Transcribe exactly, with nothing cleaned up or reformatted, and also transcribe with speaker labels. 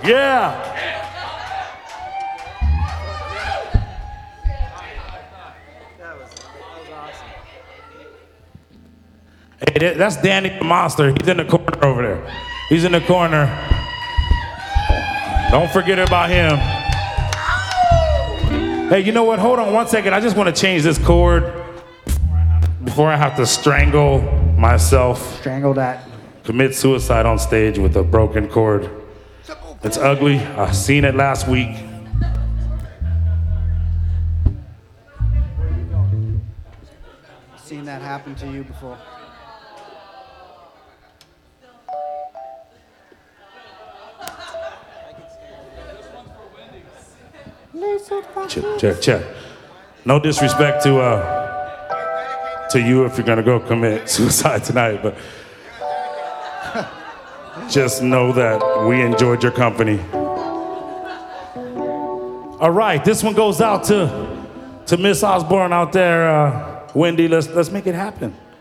Speaker 1: Yeah. Hey, that- that's Danny the Monster. He's in the corner over there. He's in the corner. Don't forget about him. Hey, you know what? Hold on one second. I just want to change this chord before I have to strangle myself.
Speaker 2: Strangle that.
Speaker 1: Commit suicide on stage with a broken chord. It's ugly. I seen it last week.
Speaker 2: Seen that happen to you before.
Speaker 1: Check, check, check. No disrespect to uh, to you if you're gonna go commit suicide tonight, but just know that we enjoyed your company. All right, this one goes out to to Miss Osborne out there, uh, Wendy. Let's let's make it happen.